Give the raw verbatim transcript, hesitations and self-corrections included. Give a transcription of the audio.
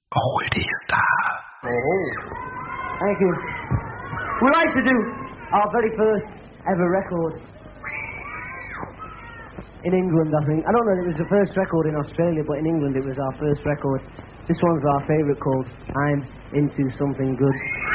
Oh, it is that. Oh. Thank you. We'd like to do our very first ever record in England, I think. I don't know if it was the first record in Australia, but in England it was our first record. This one's our favourite, called I'm Into Something Good.